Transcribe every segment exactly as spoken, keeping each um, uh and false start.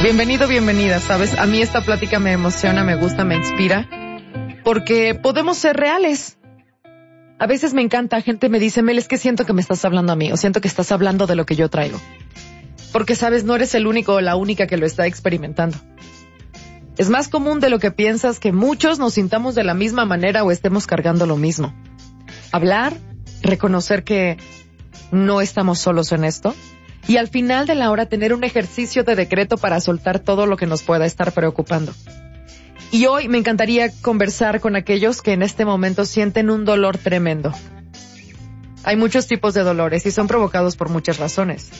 Bienvenido, bienvenida, ¿sabes? A mí esta plática me emociona, me gusta, me inspira, porque podemos ser reales. A veces me encanta, gente me dice, Mel, es que siento que me estás hablando a mí, o siento que estás hablando de lo que yo traigo. Porque, ¿sabes? No eres el único o la única que lo está experimentando. Es más común de lo que piensas que muchos nos sintamos de la misma manera o estemos cargando lo mismo. Hablar, reconocer que no estamos solos en esto, y al final de la hora tener un ejercicio de decreto para soltar todo lo que nos pueda estar preocupando. Y hoy me encantaría conversar con aquellos que en este momento sienten un dolor tremendo. Hay muchos tipos de dolores y son provocados por muchas razones.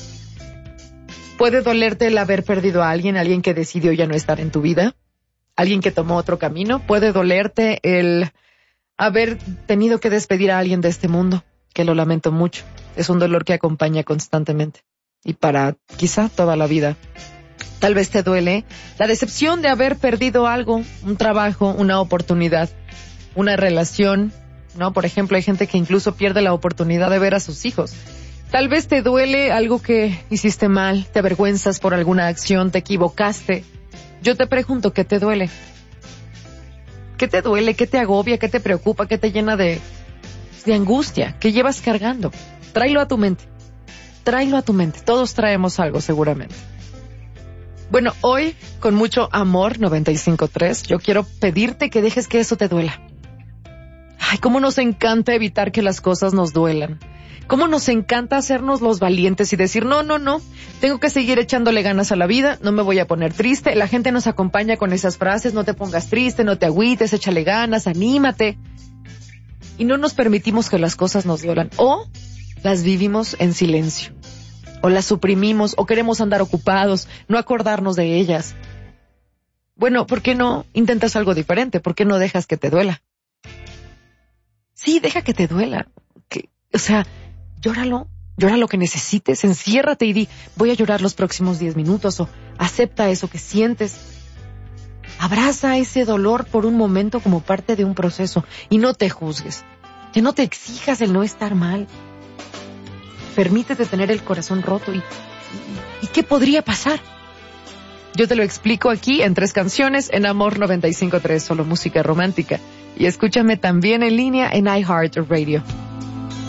Puede dolerte el haber perdido a alguien, alguien que decidió ya no estar en tu vida, alguien que tomó otro camino. Puede dolerte el haber tenido que despedir a alguien de este mundo, que lo lamento mucho. Es un dolor que acompaña constantemente y para quizá toda la vida. Tal vez te duele la decepción de haber perdido algo, un trabajo, una oportunidad, una relación, ¿no? Por ejemplo, hay gente que incluso pierde la oportunidad de ver a sus hijos. Tal vez te duele algo que hiciste mal, te avergüenzas por alguna acción, te equivocaste. Yo te pregunto, ¿qué te duele? ¿Qué te duele? ¿Qué te agobia? ¿Qué te preocupa? ¿Qué te llena de, de angustia? ¿Qué llevas cargando? Tráelo a tu mente. Tráelo a tu mente. Todos traemos algo, seguramente. Bueno, hoy, con mucho amor, noventa y cinco punto tres, yo quiero pedirte que dejes que eso te duela. Ay, cómo nos encanta evitar que las cosas nos duelan. Cómo nos encanta hacernos los valientes y decir, no, no, no, tengo que seguir echándole ganas a la vida, no me voy a poner triste. La gente nos acompaña con esas frases, no te pongas triste, no te agüites, échale ganas, anímate. Y no nos permitimos que las cosas nos duelan. O las vivimos en silencio. O las suprimimos, o queremos andar ocupados, no acordarnos de ellas. Bueno, ¿por qué no intentas algo diferente? ¿Por qué no dejas que te duela? Sí, deja que te duela. Que, o sea, llóralo, llora lo que necesites, enciérrate y di, voy a llorar los próximos diez minutos, o acepta eso que sientes. Abraza ese dolor por un momento como parte de un proceso y no te juzgues. Que no te exijas el no estar mal. Permítete tener el corazón roto y, y, ¿y qué podría pasar? Yo te lo explico aquí en tres canciones en Amor noventa y cinco punto tres, solo música romántica. Y escúchame también en línea en iHeartRadio.